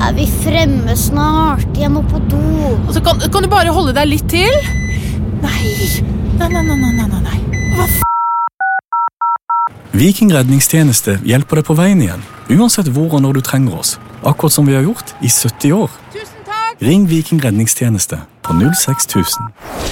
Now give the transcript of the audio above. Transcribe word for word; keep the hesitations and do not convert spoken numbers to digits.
Er vi fremme snart? Jeg må på do. Og så kan, kan du bare holde deg litt til? Nei, nei, nei, nei, nei, nei, nei. Hva f***? Viking redningstjeneste hjelper deg på veien igjen, uansett hvor og når du trenger oss. Akkurat som vi har gjort i sytti år. Tusen takk! Ring Viking redningstjeneste på null seks tusen.